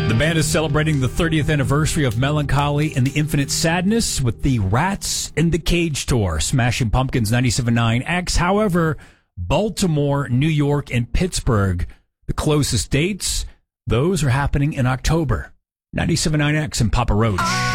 The band is celebrating the 30th anniversary of Melancholy and the Infinite Sadness with the Rats in the Cage tour, Smashing Pumpkins 97.9 X. However, Baltimore, New York, and Pittsburgh, the closest dates, those are happening in October. 97.9 X and Papa Roach.